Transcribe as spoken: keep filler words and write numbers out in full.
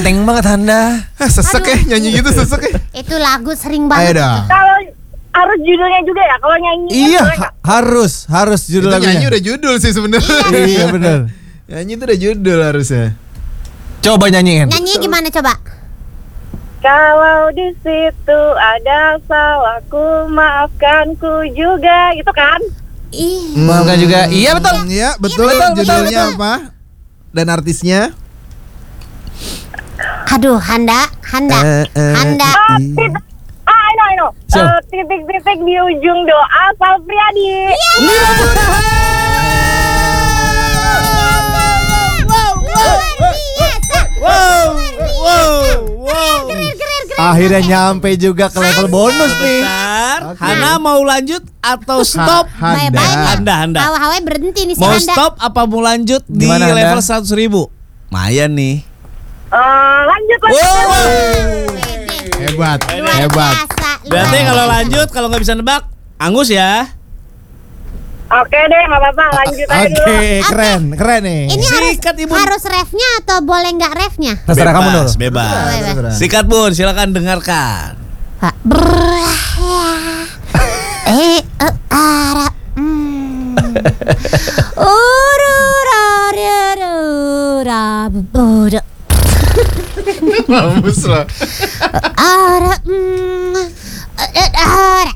Enteng banget Handa. Sesek ya nyanyi gitu sesek ya. Itu lagu sering Ayo banget. dah. Kalau harus judulnya juga ya, kalau nyanyi. Iya, ha- harus harus judul Itu lagunya. nyanyi udah judul sih sebenarnya. Iya benar. Nyanyi itu udah judul harusnya. Coba nyanyiin. Nyanyinya gimana coba? Kalau di situ ada salahku, maafkanku juga, gitu kan? Ih. Maafkan juga. Iya betul. Iya betul. betul, betul, Judulnya betul. apa? Dan artisnya? Aduh, Handa, Handa, Eh, eh, Handa. Ah, i- titik, ah, I know, I know. So. Eh, titik-titik di ujung doa Sal Priadi. Wow, wow, wow. Akhirnya nyampe juga ke level bonus nih. Bentar, Oke. Hana mau lanjut atau stop? Ha- Handa. Bye-bye. Handa, Handa. Hawa-hawa berhenti nih si Mau Handa. stop apa mau lanjut di Gimana, Handa? level seratus ribu? Mayan nih. Eh, lanjut lanjut. Hebat, Luar hebat. biasa, luar Berarti kalau biasa. lanjut, kalau nggak bisa nebak, angus ya. Oke deh, nggak apa-apa, lanjut aja dulu. Oke, keren, keren nih. Ini harus Sikat, Ibu. harus refnya atau boleh nggak refnya? Terserah kamu dulu. Bebas, bebas. Bebas. Sikat Bun, silakan dengarkan. Pak. Brrrr. Eh, eh, ara. Hmm. Ururarurura, bubudu. Bagus lah. Ara. Hmm. Eh, eh, ara.